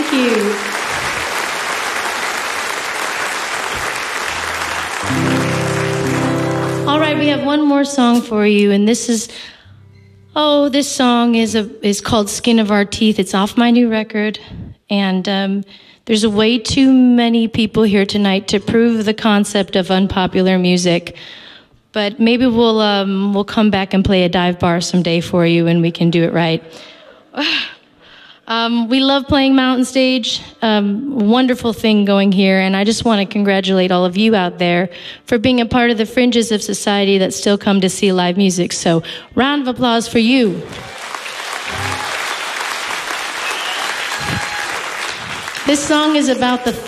Thank you. All right, we have one more song for you, and this song is called Skin of Our Teeth. It's off my new record, and there's way too many people here tonight to prove the concept of unpopular music. But maybe we'll come back and play a dive bar someday for you, and we can do it right. We love playing Mountain Stage. Wonderful thing going here, and I just want to congratulate all of you out there for being a part of the fringes of society that still come to see live music. So, round of applause for you. This song is about the